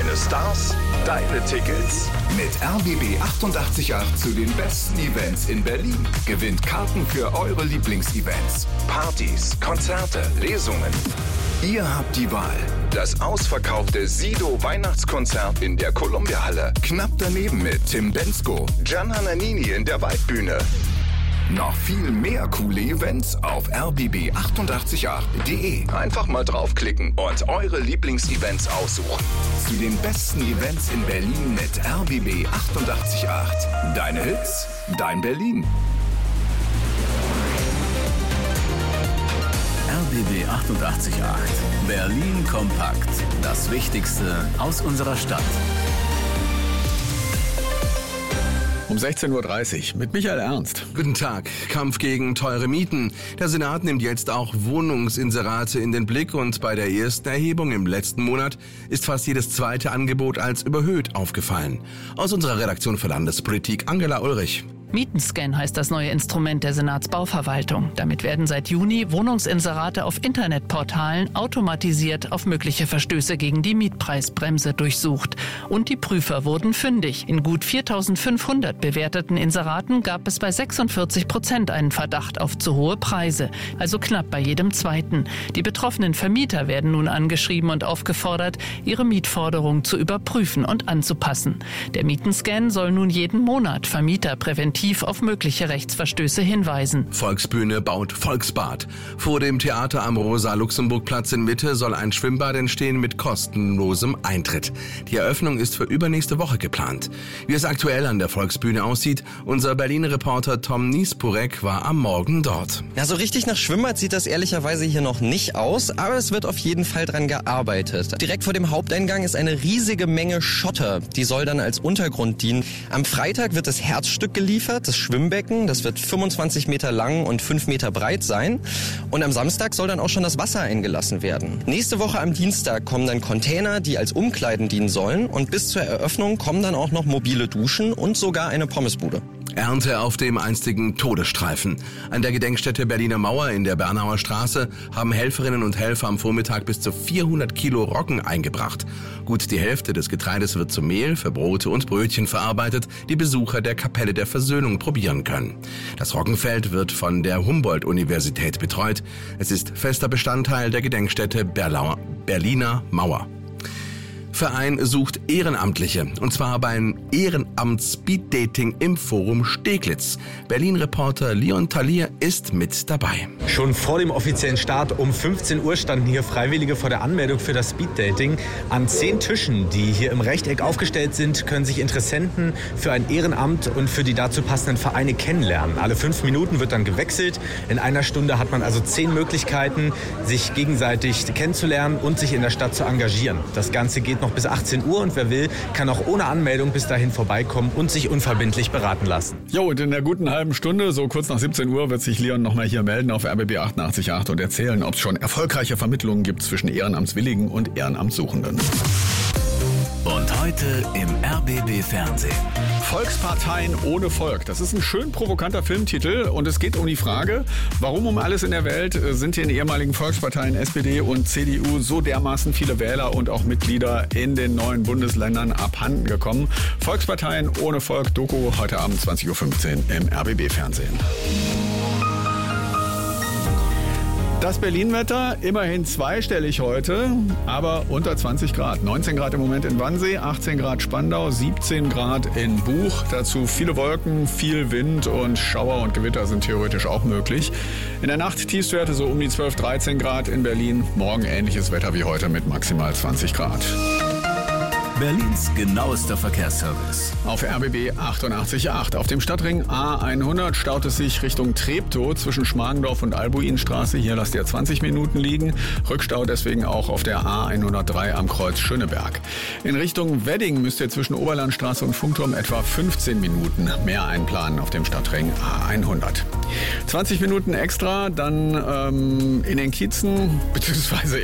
Deine Stars, deine Tickets. Mit RBB 888 zu den besten Events in Berlin. Gewinnt Karten für eure Lieblingsevents. Partys, Konzerte, Lesungen. Ihr habt die Wahl. Das ausverkaufte Sido-Weihnachtskonzert in der Columbia-Halle. Knapp daneben mit Tim Bendzko. Gianna Nannini in der Waldbühne. Noch viel mehr coole Events auf rbb888.de. Einfach mal draufklicken und eure Lieblingsevents aussuchen. Zu den besten Events in Berlin mit RBB 888. Deine Hits, dein Berlin. RBB 888. Berlin kompakt. Das Wichtigste aus unserer Stadt. Um 16.30 Uhr mit Michael Ernst. Guten Tag. Kampf gegen teure Mieten. Der Senat nimmt jetzt auch Wohnungsinserate in den Blick und bei der ersten Erhebung im letzten Monat ist fast jedes zweite Angebot als überhöht aufgefallen. Aus unserer Redaktion für Landespolitik Angela Ulrich. Mietenscan heißt das neue Instrument der Senatsbauverwaltung. Damit werden seit Juni Wohnungsinserate auf Internetportalen automatisiert auf mögliche Verstöße gegen die Mietpreisbremse durchsucht. Und die Prüfer wurden fündig. In gut 4.500 bewerteten Inseraten gab es bei 46% einen Verdacht auf zu hohe Preise, also knapp bei jedem zweiten. Die betroffenen Vermieter werden nun angeschrieben und aufgefordert, ihre Mietforderung zu überprüfen und anzupassen. Der Mietenscan soll nun jeden Monat Vermieter präventiv auf mögliche Rechtsverstöße hinweisen. Volksbühne baut Volksbad. Vor dem Theater am Rosa-Luxemburg-Platz in Mitte soll ein Schwimmbad entstehen mit kostenlosem Eintritt. Die Eröffnung ist für übernächste Woche geplant. Wie es aktuell an der Volksbühne aussieht, unser Berlin-Reporter Tom Niespurek war am Morgen dort. Ja, so richtig nach Schwimmbad sieht das ehrlicherweise hier noch nicht aus, aber es wird auf jeden Fall dran gearbeitet. Direkt vor dem Haupteingang ist eine riesige Menge Schotter. Die soll dann als Untergrund dienen. Am Freitag wird das Herzstück geliefert. Das Schwimmbecken, das wird 25 Meter lang und 5 Meter breit sein. Und am Samstag soll dann auch schon das Wasser eingelassen werden. Nächste Woche am Dienstag kommen dann Container, die als Umkleiden dienen sollen. Und bis zur Eröffnung kommen dann auch noch mobile Duschen und sogar eine Pommesbude. Ernte auf dem einstigen Todesstreifen. An der Gedenkstätte Berliner Mauer in der Bernauer Straße haben Helferinnen und Helfer am Vormittag bis zu 400 Kilo Roggen eingebracht. Gut die Hälfte des Getreides wird zu Mehl für Brote und Brötchen verarbeitet, die Besucher der Kapelle der Versöhnung probieren können. Das Roggenfeld wird von der Humboldt-Universität betreut. Es ist fester Bestandteil der Gedenkstätte Berliner Mauer. Verein sucht Ehrenamtliche, und zwar beim Ehrenamt-Speed-Dating im Forum Steglitz. Berlin-Reporter Leon Talier ist mit dabei. Schon vor dem offiziellen Start um 15 Uhr standen hier Freiwillige vor der Anmeldung für das Speed-Dating. An 10 Tischen, die hier im Rechteck aufgestellt sind, können sich Interessenten für ein Ehrenamt und für die dazu passenden Vereine kennenlernen. Alle 5 Minuten wird dann gewechselt. In einer Stunde hat man also 10 Möglichkeiten, sich gegenseitig kennenzulernen und sich in der Stadt zu engagieren. Das Ganze geht noch bis 18 Uhr und wer will, kann auch ohne Anmeldung bis dahin vorbeikommen und sich unverbindlich beraten lassen. Jo, und in der guten halben Stunde, so kurz nach 17 Uhr, wird sich Leon nochmal hier melden auf RBB 888 und erzählen, ob es schon erfolgreiche Vermittlungen gibt zwischen Ehrenamtswilligen und Ehrenamtssuchenden. Und heute im RBB Fernsehen. Volksparteien ohne Volk. Das ist ein schön provokanter Filmtitel und es geht um die Frage, warum um alles in der Welt sind den ehemaligen Volksparteien SPD und CDU so dermaßen viele Wähler und auch Mitglieder in den neuen Bundesländern abhanden gekommen. Volksparteien ohne Volk, Doku heute Abend 20.15 Uhr im RBB Fernsehen. Das Berlin-Wetter, immerhin zweistellig heute, aber unter 20 Grad. 19 Grad im Moment in Wannsee, 18 Grad Spandau, 17 Grad in Buch. Dazu viele Wolken, viel Wind und Schauer und Gewitter sind theoretisch auch möglich. In der Nacht Tiefstwerte so um die 12, 13 Grad in Berlin. Morgen ähnliches Wetter wie heute mit maximal 20 Grad. Berlins genauester Verkehrsservice. Auf RBB 88.8. Auf dem Stadtring A100 staut es sich Richtung Treptow zwischen Schmargendorf und Albuinstraße. Hier lasst ihr 20 Minuten liegen. Rückstau deswegen auch auf der A103 am Kreuz Schöneberg. In Richtung Wedding müsst ihr zwischen Oberlandstraße und Funkturm etwa 15 Minuten mehr einplanen auf dem Stadtring A100. 20 Minuten extra, dann in den Kiezen, beziehungsweise